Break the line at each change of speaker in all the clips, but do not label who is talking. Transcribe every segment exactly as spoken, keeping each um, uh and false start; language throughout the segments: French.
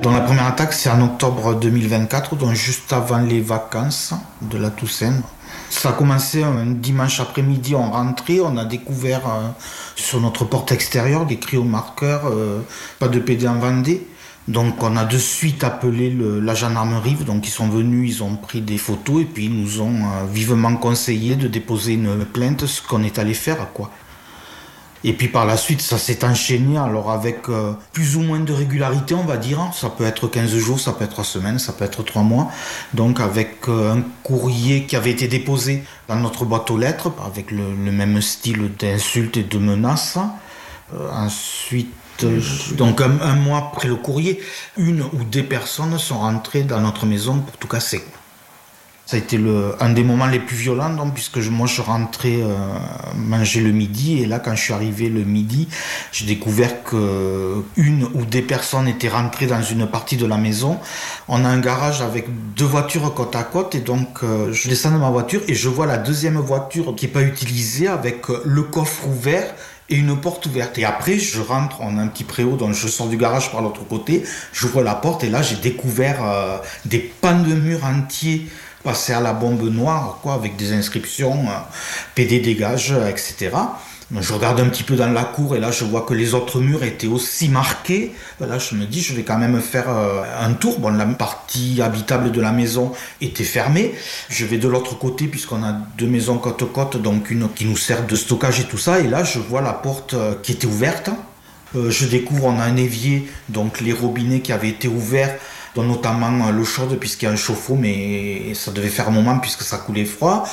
Donc la première attaque, c'est en octobre deux mille vingt-quatre, donc juste avant les vacances de la Toussaint. Ça a commencé un dimanche après-midi, on rentrait, on a découvert euh, sur notre porte extérieure des cryomarqueurs, euh, pas de P D en Vendée. Donc on a de suite appelé le, la gendarmerie, donc ils sont venus, ils ont pris des photos et puis ils nous ont euh, vivement conseillé de déposer une plainte, ce qu'on est allé faire, quoi. Et puis par la suite, ça s'est enchaîné, alors avec euh, plus ou moins de régularité, on va dire. Ça peut être quinze jours, ça peut être trois semaines, ça peut être trois mois. Donc avec euh, un courrier qui avait été déposé dans notre boîte aux lettres, avec le, le même style d'insultes et de menaces. Euh, ensuite, euh, donc un, un mois après le courrier, une ou des personnes sont rentrées dans notre maison pour tout casser. Ça a été le, un des moments les plus violents, donc, puisque je, moi je rentrais euh, manger le midi, et là quand je suis arrivé le midi, j'ai découvert que une ou des personnes étaient rentrées dans une partie de la maison. On a un garage avec deux voitures côte à côte, et donc euh, je descends de ma voiture et je vois la deuxième voiture qui n'est pas utilisée avec le coffre ouvert et une porte ouverte. Et après, je rentre, on a un petit préau, donc je sors du garage par l'autre côté, j'ouvre la porte et là j'ai découvert euh, des pans de murs entiers passé à la bombe noire, quoi, avec des inscriptions euh, P D dégage, et cetera. Je regarde un petit peu dans la cour et là je vois que les autres murs étaient aussi marqués. Là je me dis je vais quand même faire euh, un tour. Bon, la partie habitable de la maison était fermée. Je vais de l'autre côté puisqu'on a deux maisons côte à côte, donc une qui nous sert de stockage et tout ça. Et là je vois la porte euh, qui était ouverte. Euh, je découvre on a un évier, donc les robinets qui avaient été ouverts, dont notamment l'eau chaude puisqu'il y a un chauffe-eau, mais ça devait faire un moment puisque ça coulait froid.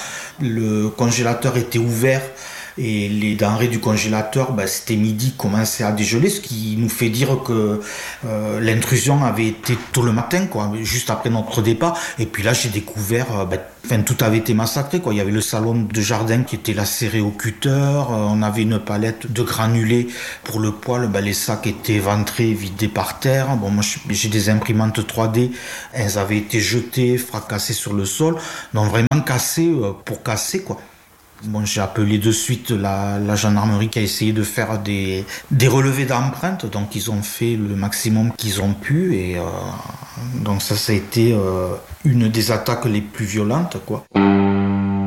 Le congélateur était ouvert et les denrées du congélateur, bah, c'était midi, commençaient à dégeler, ce qui nous fait dire que euh, l'intrusion avait été tôt le matin, quoi, juste après notre départ. Et puis là, j'ai découvert, euh, bah, enfin, tout avait été massacré, quoi. Il y avait le salon de jardin qui était lacéré au cutter, euh, on avait une palette de granulés pour le poêle, bah, les sacs étaient éventrés, vidés par terre. Bon, moi, j'ai des imprimantes trois D, elles avaient été jetées, fracassées sur le sol, donc vraiment cassées euh, pour casser, quoi. Bon, j'ai appelé de suite la, la gendarmerie qui a essayé de faire des, des relevés d'empreintes, donc ils ont fait le maximum qu'ils ont pu, et euh, donc ça, ça a été euh, une des attaques les plus violentes, quoi.